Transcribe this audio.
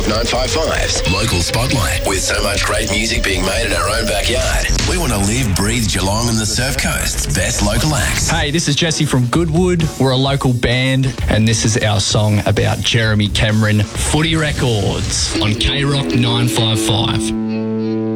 Rock 955's Local Spotlight. With so much great music being made in our own backyard, we want to live, breathe Geelong and the Surf Coast's best local acts. Hey, this is Jesse from Goodwood. We're a local band, and this is our song about Jeremy Cameron, Footy Records on K Rock 955.